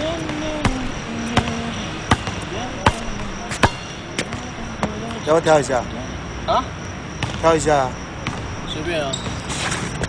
要不要跳一下？ 啊？ 跳一下。 随便啊。